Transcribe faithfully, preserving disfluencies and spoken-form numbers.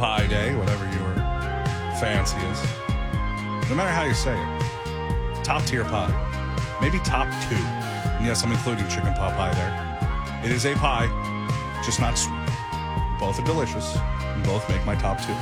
pie day, whatever your fancy is. No matter how you say it. Top tier pie. Maybe top two. And yes, I'm including chicken pot pie there. It is a pie, just not sweet. Both are delicious, and both make my top two.